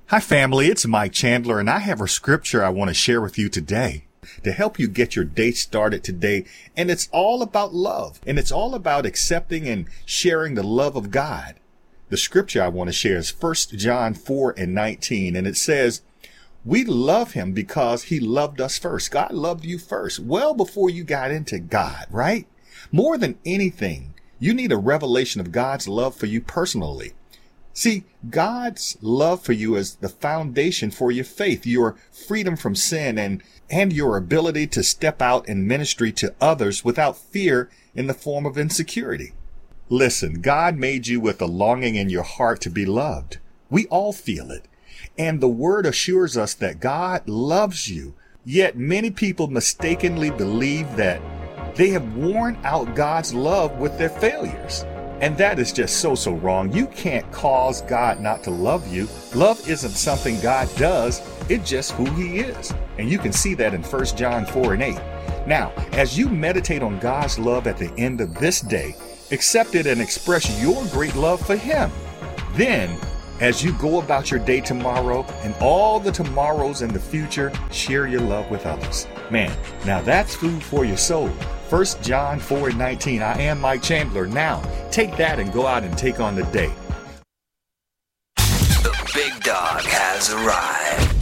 Hi family, it's Mike Chandler and I have a scripture I want to share with you today to help you get your day started today. And it's all about love, and it's all about accepting and sharing the love of God. The scripture I want to share is 1 John 4:19, and it says, we love him because he loved us first. God loved you first, well before you got into God, right? More than anything, you need a revelation of God's love for you personally. See, God's love for you is the foundation for your faith, your freedom from sin, and your ability to step out in ministry to others without fear in the form of insecurity. Listen, God made you with a longing in your heart to be loved. We all feel it. And the word assures us that God loves you. Yet many people mistakenly believe that they have worn out God's love with their failures. And that is just so wrong. You can't cause God not to love you. Love isn't something God does. It's just who he is. And you can see that in 1 John 4:8. Now, as you meditate on God's love at the end of this day, accept it and express your great love for him. Then, as you go about your day tomorrow and all the tomorrows in the future, share your love with others. Man, now that's food for your soul. 1 John 4:19. I am Mike Chandler. Now, take that and go out and take on the day. The big dog has arrived.